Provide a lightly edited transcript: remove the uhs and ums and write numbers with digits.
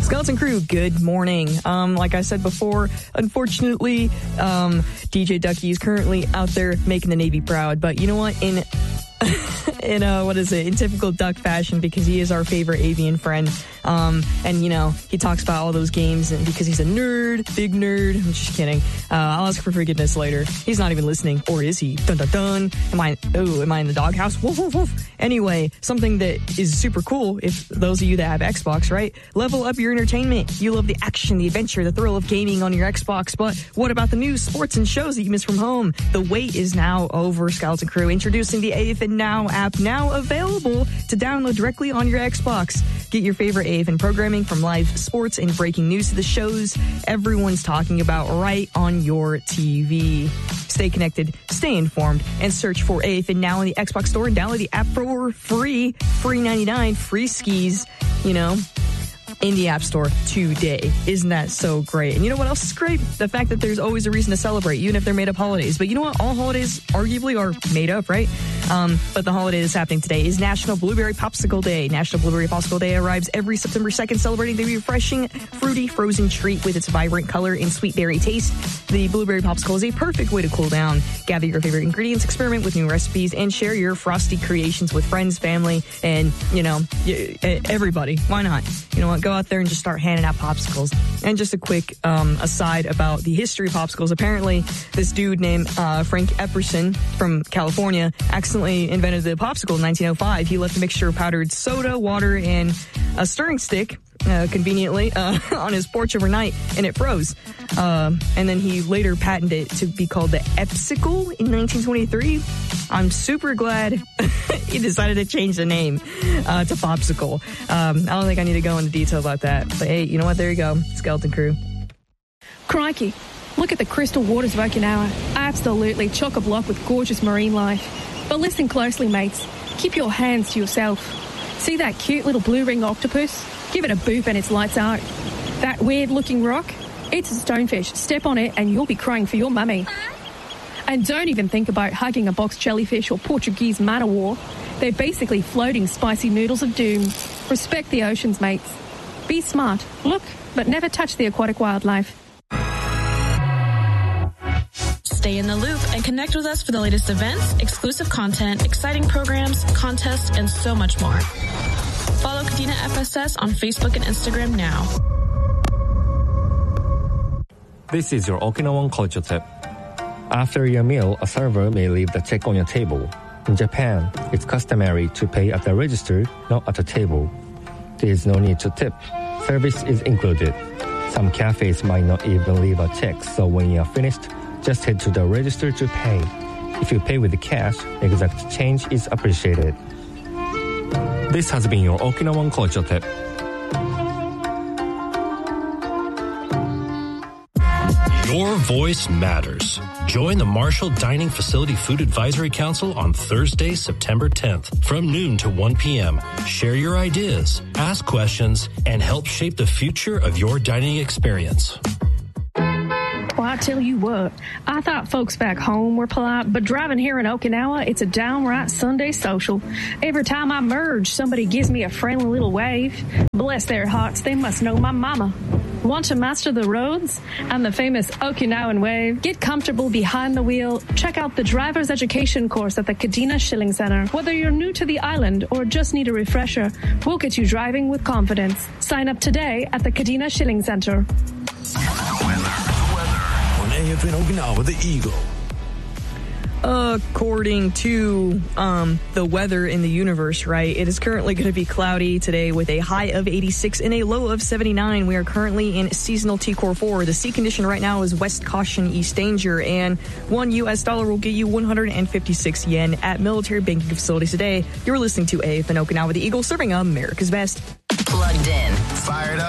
Skeleton Crew, good morning. Like I said before, unfortunately, DJ Ducky is currently out there making the Navy proud. But you know what? In typical Duck fashion, because he is our favorite avian friend. And, you know, he talks about all those games and because he's a nerd, big nerd. I'm just kidding. I'll ask for forgiveness later. He's not even listening. Or is he? Dun, dun, dun. Am I in the doghouse? Woof, woof, woof. Anyway, something that is super cool, if those of you that have Xbox, right? Level up your entertainment. You love the action, the adventure, the thrill of gaming on your Xbox. But what about the news, sports, and shows that you miss from home? The wait is now over, Skeleton Crew. Introducing the AFN Now app, now available to download directly on your Xbox. Get your favorite AFN programming, from live sports and breaking news to the shows everyone's talking about, right on your TV. Stay connected, stay informed, and search for AFN Now in the Xbox Store and download the app for free. Free 99, free skis, you know, in the App Store today. Isn't that so great? And you know what else is great? The fact that there's always a reason to celebrate, even if they're made up holidays. But you know what? All holidays arguably are made up, right? But the holiday that's happening today is National Blueberry Popsicle Day. National Blueberry Popsicle Day arrives every September 2nd, celebrating the refreshing, fruity, frozen treat with its vibrant color and sweet berry taste. The Blueberry Popsicle is a perfect way to cool down. Gather your favorite ingredients, experiment with new recipes, and share your frosty creations with friends, family, and, you know, everybody. Why not? You know what? Go out there and just start handing out popsicles. And just a quick aside about the history of popsicles. Apparently, this dude named Frank Epperson from California accidentally invented the popsicle in 1905. He left a mixture of powdered soda, water, and a stirring stick, conveniently, on his porch overnight, and it froze. And then he later patented it to be called the Epsicle in 1923. I'm super glad he decided to change the name to Popsicle. I don't think I need to go into detail about that. But hey, you know what? There you go. Skeleton Crew. Crikey. Look at the crystal waters of Okinawa. Absolutely chock-a-block with gorgeous marine life. But listen closely, mates. Keep your hands to yourself. See that cute little blue ring octopus? Give it a boop and its lights out. That weird-looking rock? It's a stonefish. Step on it and you'll be crying for your mummy. And don't even think about hugging a box jellyfish or Portuguese man-o-war. They're basically floating spicy noodles of doom. Respect the oceans, mates. Be smart. Look, but never touch the aquatic wildlife. Stay in the loop and connect with us for the latest events, exclusive content, exciting programs, contests, and so much more. Follow Kadena FSS on Facebook and Instagram now. This is your Okinawan culture tip. After your meal, a server may leave the check on your table. In Japan, it's customary to pay at the register, not at the table. There is no need to tip. Service is included. Some cafes might not even leave a check, so when you are finished, just head to the register to pay. If you pay with cash, exact change is appreciated. This has been your Okinawan culture tip. Your voice matters. Join the Marshall Dining Facility Food Advisory Council on Thursday, September 10th from noon to 1 p.m. Share your ideas, ask questions, and help shape the future of your dining experience. Well, I tell you what, I thought folks back home were polite, but driving here in Okinawa, it's a downright Sunday social. Every time I merge, somebody gives me a friendly little wave. Bless their hearts, they must know my mama. Want to master the roads and the famous Okinawan wave? Get comfortable behind the wheel. Check out the driver's education course at the Kadena Schilling Center. Whether you're new to the island or just need a refresher, we'll get you driving with confidence. Sign up today at the Kadena Schilling Center. AFN Okinawa, the Eagle. According to the weather in the universe, right, it is currently going to be cloudy today with a high of 86 and a low of 79. We are currently in seasonal T-Core 4. The sea condition right now is west caution, east danger, and $1 US will get you 156 yen at military banking facilities today. You're listening to AFN Okinawa, the Eagle, serving America's best. Plugged in. Fired up.